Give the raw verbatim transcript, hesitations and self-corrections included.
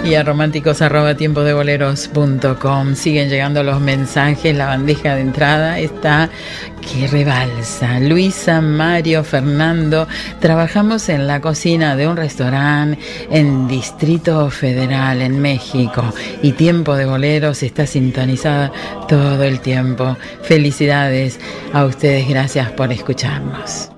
y a románticos arroba tiempo de boleros punto com. Siguen llegando los mensajes, la bandeja de entrada está que rebalsa. Luisa, Mario, Fernando, trabajamos en la cocina de un restaurante en Distrito Federal, en México, y Tiempo de Boleros está sintonizada todo el tiempo. Felicidades a ustedes, gracias por escucharnos.